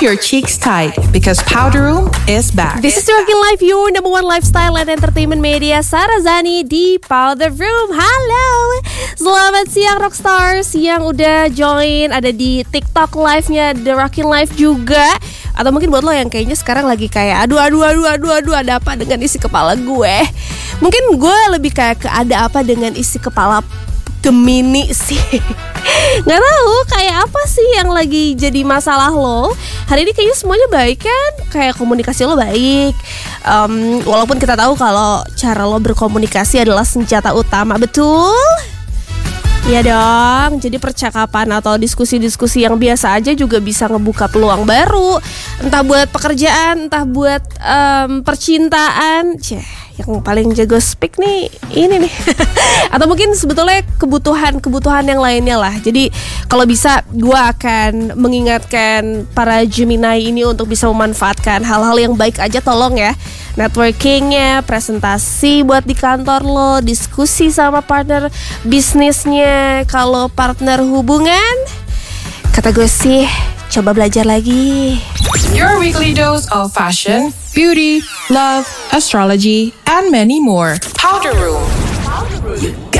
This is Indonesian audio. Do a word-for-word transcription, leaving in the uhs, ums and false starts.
your cheeks tight because Powder Room is back. This is Rockin' Life, your number one lifestyle and entertainment media. Sarah Zani di Powder Room. Halo, selamat siang Rockstars yang udah join ada di TikTok live-nya The Rockin' Life juga. Atau mungkin buat lo yang kayaknya sekarang lagi kayak aduh aduh aduh aduh aduh ada apa dengan isi kepala gue. Mungkin gue lebih kayak ke ada apa dengan isi kepala Gemini sih. Nggak tahu kayak apa sih yang lagi jadi masalah lo. Hari ini kayaknya semuanya baik kan. Kayak komunikasi lo baik, um, walaupun kita tahu kalau cara lo berkomunikasi adalah senjata utama. Betul? Iya dong. Jadi percakapan atau diskusi-diskusi yang biasa aja juga bisa ngebuka peluang baru. Entah buat pekerjaan, entah buat um, percintaan. Ceh, yang paling jago speak nih ini nih. Atau mungkin sebetulnya kebutuhan-kebutuhan yang lainnya lah. Jadi kalau bisa gue akan mengingatkan para Gemini ini untuk bisa memanfaatkan hal-hal yang baik aja, tolong ya. Networkingnya, presentasi buat di kantor lo, diskusi sama partner bisnisnya. Kalau partner hubungan, kata gue sih coba belajar lagi. Your weekly dose of fashion, beauty, love, astrology, and many more. Powder Room.